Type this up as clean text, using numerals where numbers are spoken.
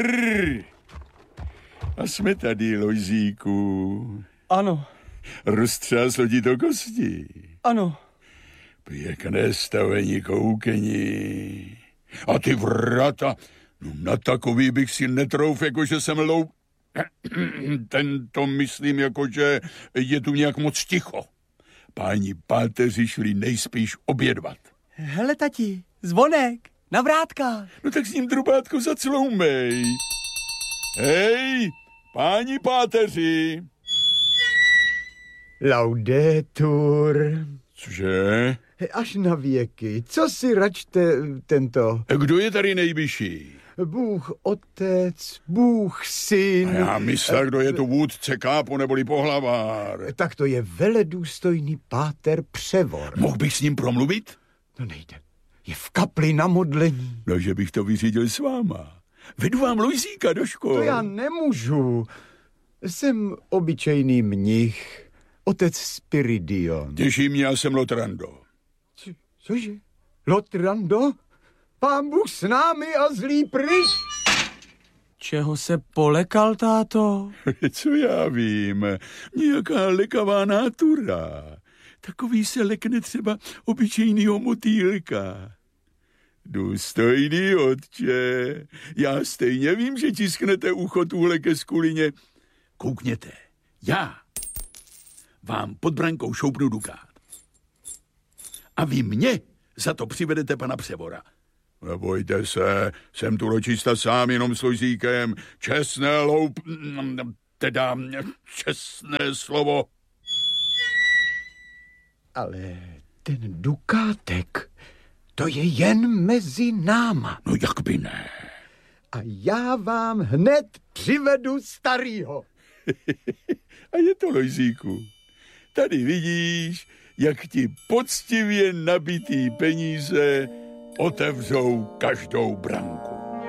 A jsme tady, Lojzíku. Ano. Roztřáslo ti to kosti? Ano. Pěkné stavení, koukni. A ty vrata, no na takový bych si netrouf, jakože jsem Tento myslím, jakože je tu nějak moc ticho. Páni páteři šli nejspíš obědvat. Hele, tati, zvonek, na vrátka. No tak s ním drubátko zacloumej. Hej, páni páteři. Laudetur. Cože? Až na věky. Co si račte tento? Kdo je tady nejvyšší? Bůh otec, Bůh syn. A já myslel, kdo je tu vůdce kápo neboli pohlavár. Tak to je veledůstojný páter Převor. Mohl bych s ním promluvit? No nejde. Je v kapli na modlení. No, že bych to vyřídil s váma. Vedu vám Lojzíka do školy. To já nemůžu. Jsem obyčejný mnich. Otec Spiridion. Těší mě, já jsem Lotrando. Cože? Lotrando? Pán Bůh s námi a zlý pryč. Čeho se polekal, táto? Co já vím, nějaká lekavá nátura. Takový se lekne třeba obyčejnýho motýlka. Důstojný otče, já stejně vím, že tisknete ucho tuhle ke skulině. Koukněte, já vám pod brankou šoupnu dukát. A vy mě za to přivedete pana Převora. Nebojte se, jsem tu ločista sám jenom s Lojzíkem. Čestné čestné slovo. Ale ten dukátek, to je jen mezi náma. No jak by ne? A já vám hned přivedu starýho. A je to, Lojzíku. Tady vidíš, jak ti poctivě nabitý peníze otevřou každou branku.